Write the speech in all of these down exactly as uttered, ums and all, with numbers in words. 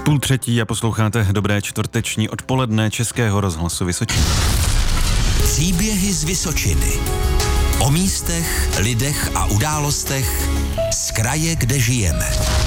Půl třetí a posloucháte dobré čtvrteční odpoledne Českého rozhlasu Vysočina. Příběhy z Vysočiny. O místech, lidech a událostech z kraje, kde žijeme.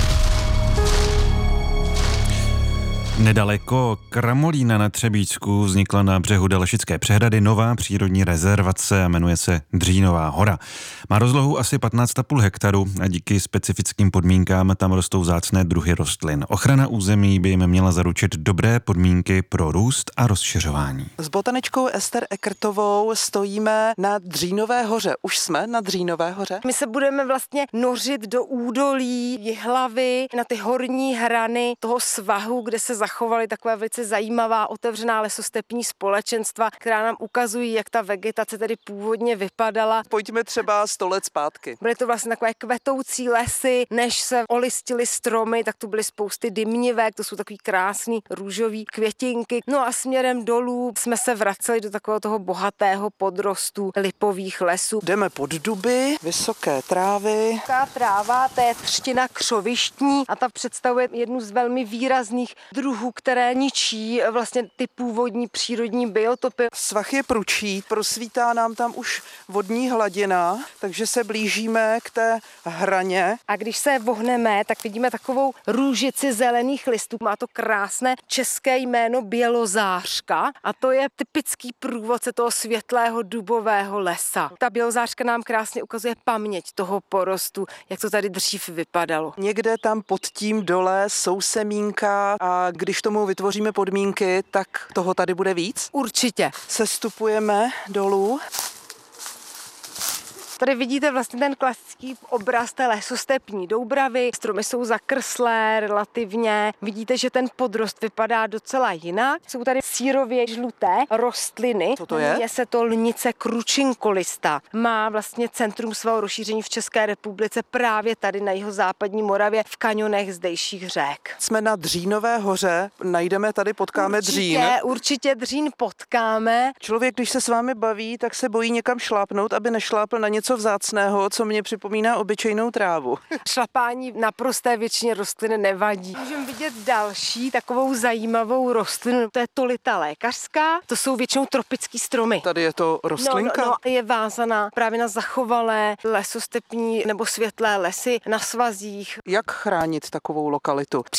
Nedaleko Kramolína na Třebíčsku vznikla na břehu Dalešické přehrady nová přírodní rezervace a jmenuje se Dřínová hora. Má rozlohu asi patnáct a půl hektaru a díky specifickým podmínkám tam rostou vzácné druhy rostlin. Ochrana území by jim měla zaručit dobré podmínky pro růst a rozšiřování. S botaničkou Ester Eckertovou stojíme na Dřínové hoře. Už jsme na Dřínové hoře? My se budeme vlastně nořit do údolí Jihlavy, na ty horní hrany toho svahu, kde se zachovaly takové velice zajímavá otevřená lesostepní společenstva, která nám ukazují, jak ta vegetace tedy původně vypadala. Pojďme třeba sto let zpátky. Byly to vlastně takové kvetoucí lesy, než se olistily stromy, tak tu byly spousty dymnivek, to jsou takový krásný růžový květinky. No a směrem dolů jsme se vraceli do takového toho bohatého podrostu lipových lesů. Jdeme pod duby, vysoké trávy. Taká tráva, to je třtina křovištní a ta představuje jednu z velmi výrazných druhů, které ničí vlastně ty původní přírodní biotopy. Svah je prudší, prosvítá nám tam už vodní hladina, takže se blížíme k té hraně. A když se vohneme, tak vidíme takovou růžici zelených listů. Má to krásné české jméno bělozářka a to je typický průvodce toho světlého dubového lesa. Ta bělozářka nám krásně ukazuje paměť toho porostu, jak to tady dřív vypadalo. Někde tam pod tím dole jsou semínka a když tomu vytvoříme podmínky, tak toho tady bude víc? Určitě. Sestupujeme dolů. Tady vidíte vlastně ten klasický obraz té lesostepní Doubravy. Stromy jsou zakrslé relativně. Vidíte, že ten podrost vypadá docela jinak. Jsou tady sírově žluté rostliny. Co to je? Je se to lnice kručinkolista. Má vlastně centrum svého rozšíření v České republice právě tady na jihozápadní Moravě v kanionech zdejších řek. Jsme na Dřínové hoře, najdeme tady, potkáme určitě, dřín. Určitě dřín potkáme. Člověk, když se s vámi baví, tak se bojí někam šlápnout, aby nešlápl na něco vzácného, co mě připomíná obyčejnou trávu. Šlapání naprosté většině rostlin nevadí. Můžeme vidět další takovou zajímavou rostlinu. To je tolita lékařská. To jsou většinou tropické stromy. Tady je to rostlinka? No, no, no, je vázaná právě na zachovalé lesostepní nebo světlé lesy na svazích. Jak chránit takovou lokalitu?